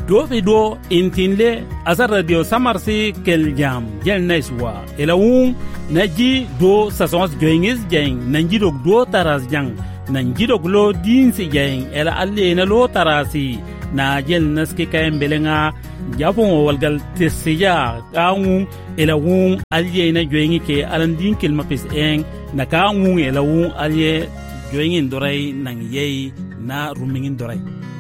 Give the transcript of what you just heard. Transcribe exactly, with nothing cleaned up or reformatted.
do be do intinle azar radio samarsi kel jam jel neswa elawun naji do sasons joingis jeng nanji dog do taras jang nanji dog lo din si jeng ela alle na lo tarasi na jel naski kayen belenga japon walgal tesiya kawu elawun alye na joingi ke alandin kilmapis eng na kawu elawun alye joingin dorai nang yei na rumingin dorai